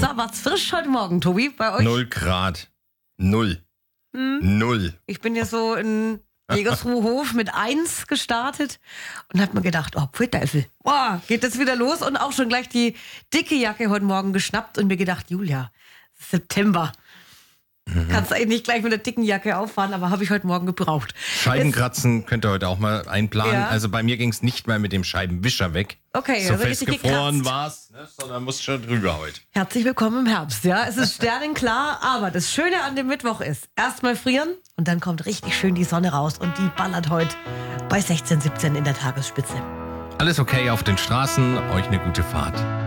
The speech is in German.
So, war's frisch heute Morgen, Tobi, bei euch? 0 Grad. 0. 0. Ich bin ja so in Jägersruhhof mit 1 gestartet und hab mir gedacht, oh, Pfui-Teufel, boah, geht das wieder los? Und auch schon gleich die dicke Jacke heute Morgen geschnappt und mir gedacht, Julia, es ist September. Kannst eigentlich nicht gleich mit der dicken Jacke auffahren, aber habe ich heute Morgen gebraucht. Scheibenkratzen könnt ihr heute auch mal einplanen. Ja. Also bei mir ging es nicht mal mit dem Scheibenwischer weg. Okay, so also richtig festgefroren gekratzt. war's, ne, sondern musst schon drüber heute. Herzlich willkommen im Herbst, ja. Es ist sternenklar, aber das Schöne an dem Mittwoch ist, erstmal frieren und dann kommt richtig schön die Sonne raus und die ballert heute bei 16, 17 in der Tagesspitze. Alles okay auf den Straßen, euch eine gute Fahrt.